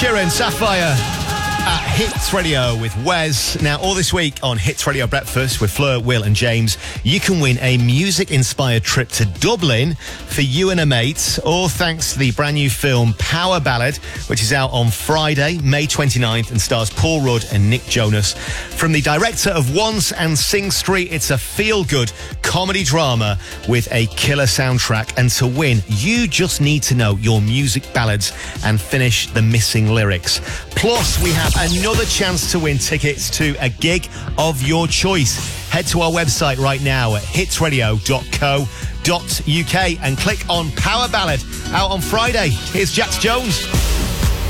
Sheeran, Sapphire at Hits Radio with Wes. Now, all this week on Hits Radio Breakfast with Fleur, Will and James, you can win a music-inspired trip to Dublin for you and a mate, all thanks to the brand new film Power Ballad, which is out on Friday, May 29th, and stars Paul Rudd and Nick Jonas. From the director of Once and Sing Street, it's a feel-good comedy drama with a killer soundtrack. And to win, you just need to know your music ballads and finish the missing lyrics. Plus, we have another chance to win tickets to a gig of your choice. Head to our website right now at hitsradio.co.uk and click on Power Ballad, out on Friday. Here's Jax Jones.